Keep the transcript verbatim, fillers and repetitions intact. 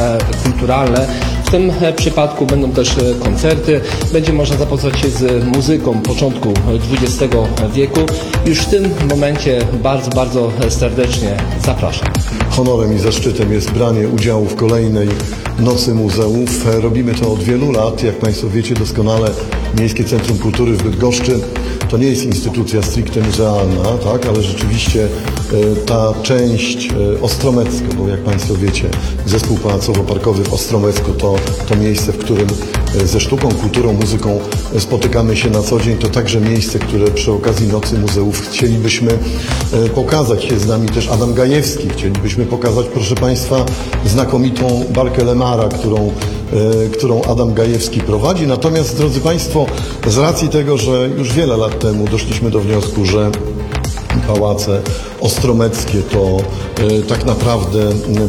kulturalne. W tym przypadku będą też koncerty. Będzie można zapoznać się z muzyką początku dwudziestego wieku. Już w tym momencie bardzo, bardzo serdecznie zapraszam. Honorem i zaszczytem jest branie udziału w kolejnej Nocy Muzeów. Robimy to od wielu lat. Jak Państwo wiecie doskonale, Miejskie Centrum Kultury w Bydgoszczy to nie jest instytucja stricte muzealna, tak? Ale rzeczywiście ta część Ostromecka, bo jak Państwo wiecie, zespół pałacowo-parkowy w Ostromecku to, to miejsce, w którym ze sztuką, kulturą, muzyką spotykamy się na co dzień. To także miejsce, które przy okazji Nocy Muzeów chcielibyśmy pokazać. Jest z nami też Adam Gajewski. Chcielibyśmy pokazać, proszę Państwa, znakomitą barkę Lemara, którą, którą Adam Gajewski prowadzi. Natomiast, drodzy Państwo, z racji tego, że już wiele lat temu doszliśmy do wniosku, że pałace ostromeckie to tak naprawdę